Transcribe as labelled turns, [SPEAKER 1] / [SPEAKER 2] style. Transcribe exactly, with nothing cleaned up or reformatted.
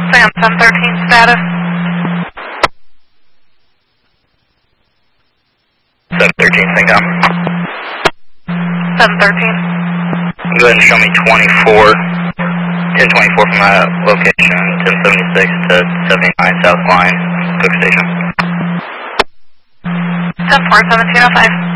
[SPEAKER 1] Sam ten thirteen status.
[SPEAKER 2] seven thirteen, sync up.
[SPEAKER 1] seven thirteen.
[SPEAKER 2] Go ahead and show me twenty-four, ten twenty-four from my location, ten seventy-six to seventy-nine South Line, Cook Station.
[SPEAKER 1] ten four, seventeen oh five.